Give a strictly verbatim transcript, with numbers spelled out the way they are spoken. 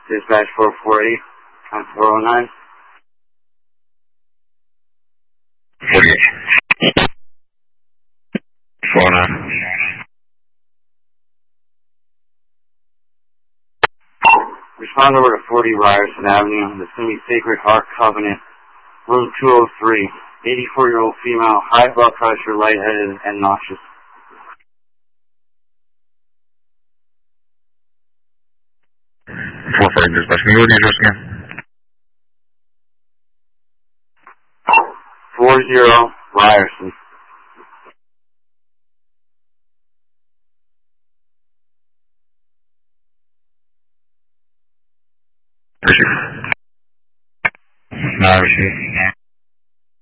Dispatch four four eight on four oh nine. forty-eight. four oh nine. Respond over to forty Ryerson Avenue, the Semi Sacred Heart Covenant, room two oh three. eighty-four-year-old female, high blood pressure, lightheaded, and nauseous. four forty Dispatch. Can you go to the address again? four zero Ryerson.